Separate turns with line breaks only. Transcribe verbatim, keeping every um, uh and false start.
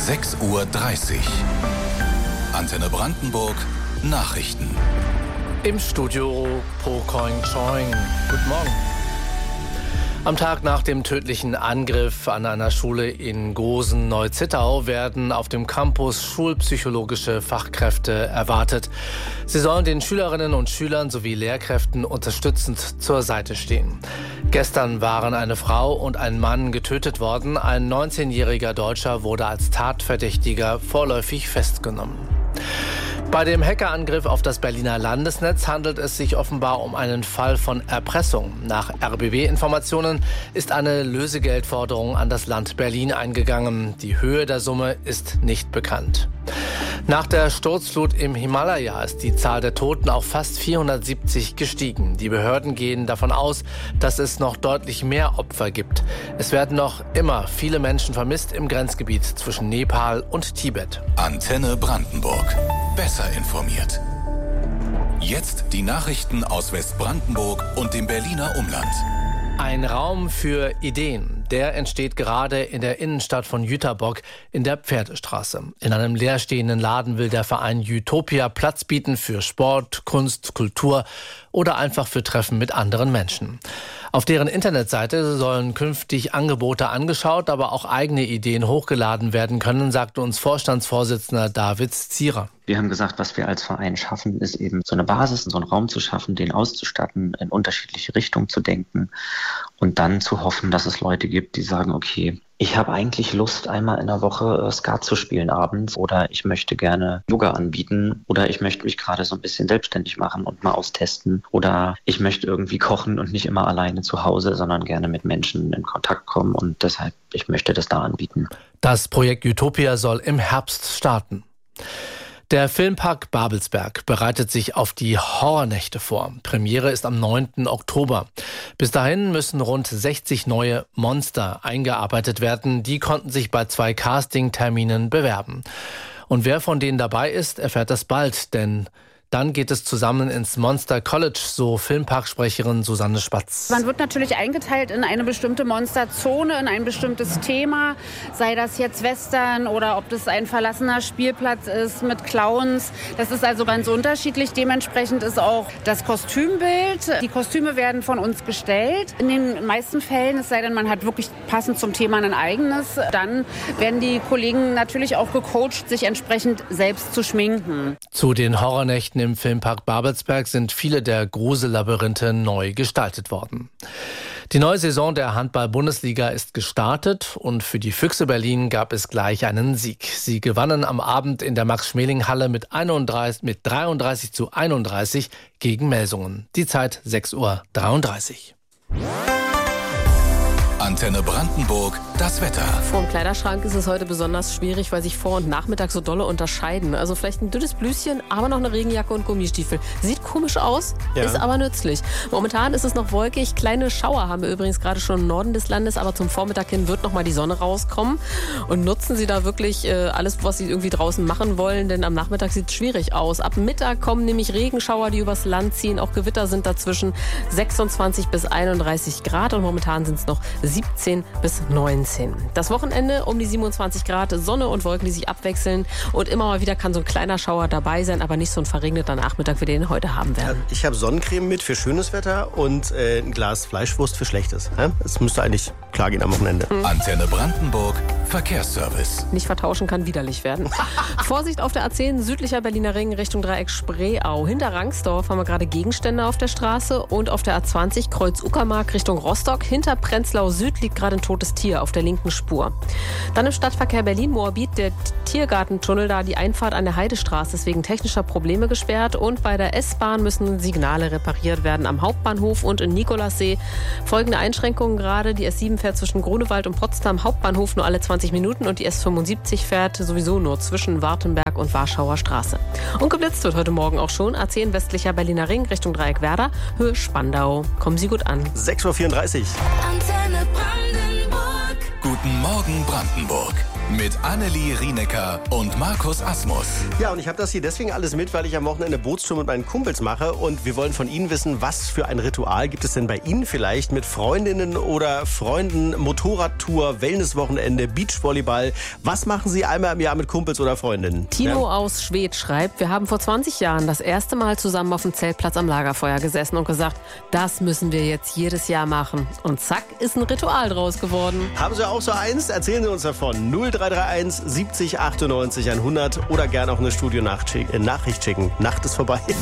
sechs Uhr dreißig. Antenne Brandenburg, Nachrichten.
Im Studio Po Koing Choing. Guten Morgen. Am Tag nach dem tödlichen Angriff an einer Schule in Gosen-Neuzittau werden auf dem Campus schulpsychologische Fachkräfte erwartet. Sie sollen den Schülerinnen und Schülern sowie Lehrkräften unterstützend zur Seite stehen. Gestern waren eine Frau und ein Mann getötet worden. Ein neunzehnjähriger Deutscher wurde als Tatverdächtiger vorläufig festgenommen. Bei dem Hackerangriff auf das Berliner Landesnetz handelt es sich offenbar um einen Fall von Erpressung. Nach R B B-Informationen ist eine Lösegeldforderung an das Land Berlin eingegangen. Die Höhe der Summe ist nicht bekannt. Nach der Sturzflut im Himalaya ist die Zahl der Toten auf fast vierhundertsiebzig gestiegen. Die Behörden gehen davon aus, dass es noch deutlich mehr Opfer gibt. Es werden noch immer viele Menschen vermisst im Grenzgebiet zwischen Nepal und Tibet.
Antenne Brandenburg. Besser informiert. Jetzt die Nachrichten aus Westbrandenburg und dem Berliner Umland.
Ein Raum für Ideen, der entsteht gerade in der Innenstadt von Jüterbock in der Pferdestraße. In einem leerstehenden Laden will der Verein Utopia Platz bieten für Sport, Kunst, Kultur oder einfach für Treffen mit anderen Menschen. Auf deren Internetseite sollen künftig Angebote angeschaut, aber auch eigene Ideen hochgeladen werden können, sagte uns Vorstandsvorsitzender David Zierer.
Wir haben gesagt, was wir als Verein schaffen, ist eben so eine Basis, so einen Raum zu schaffen, den auszustatten, in unterschiedliche Richtungen zu denken und dann zu hoffen, dass es Leute gibt, die sagen, okay, ich habe eigentlich Lust, einmal in der Woche Skat zu spielen abends oder ich möchte gerne Yoga anbieten oder ich möchte mich gerade so ein bisschen selbstständig machen und mal austesten oder ich möchte irgendwie kochen und nicht immer alleine zu Hause, sondern gerne mit Menschen in Kontakt kommen und deshalb, ich möchte das da anbieten.
Das Projekt Utopia soll im Herbst starten. Der Filmpark Babelsberg bereitet sich auf die Horrornächte vor. Premiere ist am neunten Oktober. Bis dahin müssen rund sechzig neue Monster eingearbeitet werden. Die konnten sich bei zwei Casting-Terminen bewerben. Und wer von denen dabei ist, erfährt das bald, denn dann geht es zusammen ins Monster College, so Filmparksprecherin Susanne Spatz.
Man wird natürlich eingeteilt in eine bestimmte Monsterzone, in ein bestimmtes Thema, sei das jetzt Western oder ob das ein verlassener Spielplatz ist mit Clowns. Das ist also ganz unterschiedlich. Dementsprechend ist auch das Kostümbild. Die Kostüme werden von uns gestellt. In den meisten Fällen, es sei denn, man hat wirklich passend zum Thema ein eigenes, dann werden die Kollegen natürlich auch gecoacht, sich entsprechend selbst zu schminken.
Zu den Horrornächten im Filmpark Babelsberg sind viele der Grusellabyrinthe neu gestaltet worden. Die neue Saison der Handball-Bundesliga ist gestartet und für die Füchse Berlin gab es gleich einen Sieg. Sie gewannen am Abend in der Max-Schmeling-Halle mit, mit dreiunddreißig zu einunddreißig gegen Melsungen. Die Zeit sechs Uhr dreiunddreißig.
Antenne Brandenburg, das Wetter.
Vor dem Kleiderschrank ist es heute besonders schwierig, weil sich Vor- und Nachmittag so dolle unterscheiden. Also vielleicht ein dünnes Blüschen, aber noch eine Regenjacke und Gummistiefel. Sieht komisch aus, ja. Ist aber nützlich. Momentan ist es noch wolkig. Kleine Schauer haben wir übrigens gerade schon im Norden des Landes, aber zum Vormittag hin wird noch mal die Sonne rauskommen. Und nutzen Sie da wirklich äh, alles, was Sie irgendwie draußen machen wollen, denn am Nachmittag sieht es schwierig aus. Ab Mittag kommen nämlich Regenschauer, die übers Land ziehen. Auch Gewitter sind dazwischen sechsundzwanzig bis einunddreißig Grad und momentan sind es noch siebzehn bis neunzehn. Das Wochenende um die siebenundzwanzig Grad, Sonne und Wolken, die sich abwechseln. Und immer mal wieder kann so ein kleiner Schauer dabei sein, aber nicht so ein verregneter Nachmittag, wie den heute haben werden.
Ich habe Sonnencreme mit für schönes Wetter und äh, ein Glas Fleischwurst für schlechtes. Es müsste eigentlich klar gehen am Wochenende.
Mhm. Antenne Brandenburg, Verkehrsservice.
Nicht vertauschen kann widerlich werden. Vorsicht auf der A zehn, südlicher Berliner Ring Richtung Dreieck Spreeau. Hinter Rangsdorf haben wir gerade Gegenstände auf der Straße und auf der A zwanzig Kreuz Uckermark Richtung Rostock. Hinter Prenzlau Süd liegt gerade ein totes Tier auf der linken Spur. Dann im Stadtverkehr Berlin-Moabit der Tiergartentunnel, da die Einfahrt an der Heidestraße ist wegen technischer Probleme gesperrt und bei der S-Bahn müssen Signale repariert werden am Hauptbahnhof und in Nikolassee. Folgende Einschränkungen gerade, die S sieben fährt zwischen Grunewald und Potsdam Hauptbahnhof nur alle zwanzig Minuten und die S fünfundsiebzig fährt sowieso nur zwischen Wartenberg und Warschauer Straße. Und geblitzt wird heute Morgen auch schon A zehn westlicher Berliner Ring Richtung Dreieck Werder, Höhe Spandau. Kommen Sie gut an.
sechs Uhr vierunddreißig.
Antenne Brandenburg. Guten Morgen Brandenburg. mit Annelie Rienecker und Markus Asmus.
Ja, und ich habe das hier deswegen alles mit, weil ich am Wochenende Bootstour mit meinen Kumpels mache. Und wir wollen von Ihnen wissen, was für ein Ritual gibt es denn bei Ihnen vielleicht mit Freundinnen oder Freunden? Motorradtour, Wellnesswochenende, Beachvolleyball. Was machen Sie einmal im Jahr mit Kumpels oder Freundinnen?
Timo
Ja?
aus Schwedt schreibt, wir haben vor zwanzig Jahren das erste Mal zusammen auf dem Zeltplatz am Lagerfeuer gesessen und gesagt, das müssen wir jetzt jedes Jahr machen. Und zack, ist ein Ritual draus geworden.
Haben Sie auch so eins? Erzählen Sie uns davon. null drei drei eins siebzig achtundneunzig hundert oder gerne auch eine Studio-Nachricht schicken. Nacht ist vorbei.